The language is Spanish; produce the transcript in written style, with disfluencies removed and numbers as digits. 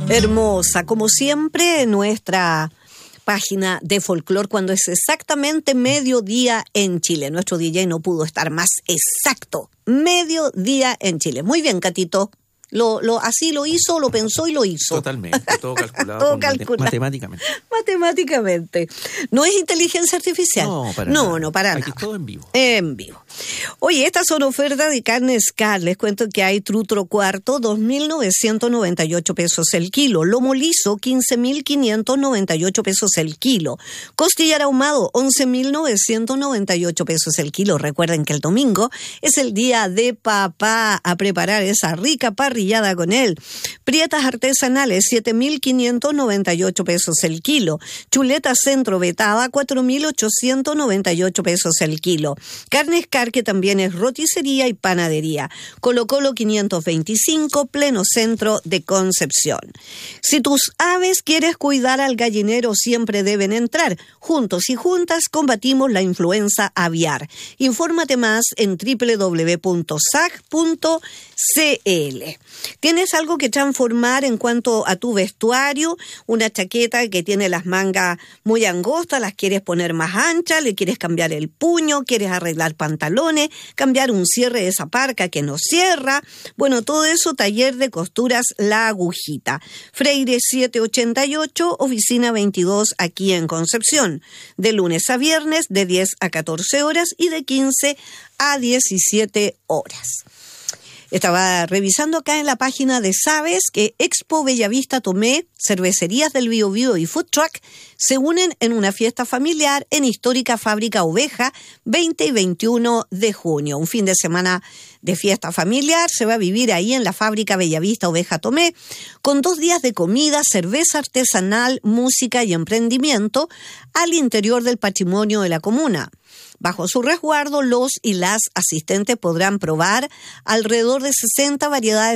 Hermosa, como siempre, nuestra página de folclore cuando es exactamente mediodía en Chile. Nuestro DJ no pudo estar más exacto. Mediodía en Chile. Muy bien, Catito. Así lo hizo, lo pensó y lo hizo. Totalmente, todo calculado, todo calculado. Matemáticamente. Matemáticamente. No es inteligencia artificial. No, para no, nada. No, para Aquí nada. todo en vivo. En vivo. Oye, estas son ofertas de carne Scar. Les cuento que hay trutro cuarto, 2.998 pesos el kilo. Lomo liso, 15.598 pesos el kilo. Costillar ahumado, 11.998 pesos el kilo. Recuerden que el domingo es el día de papá, a preparar esa rica parrillada con él. Prietas artesanales, 7.598 pesos el kilo. Chuleta centro vetada, 4.898 pesos el kilo. Carne Scar, que también es roticería y panadería. Colo Colo 525, pleno centro de Concepción. Si tus aves quieres cuidar al gallinero, siempre deben entrar. Juntos y juntas combatimos la influenza aviar. Infórmate más en www.sag.cl. ¿Tienes algo que transformar en cuanto a tu vestuario? Una chaqueta que tiene las mangas muy angostas, las quieres poner más anchas, le quieres cambiar el puño, quieres arreglar pantalones, cambiar un cierre de esa parca que no cierra. Bueno, todo eso, taller de costuras La Agujita. Freire 788, oficina 22 aquí en Concepción. De lunes a viernes de 10 a 14 horas y de 15 a 17 horas. Estaba revisando acá en la página de Sabes que Expo Bellavista Tomé, Cervecerías del Biobío y Food Truck se unen en una fiesta familiar en histórica Fábrica Oveja 20 y 21 de junio. Un fin de semana de fiesta familiar se va a vivir ahí en la Fábrica Bellavista Oveja Tomé con 2 días de comida, cerveza artesanal, música y emprendimiento al interior del patrimonio de la comuna. Bajo su resguardo, los y las asistentes podrán probar alrededor de 60 variedades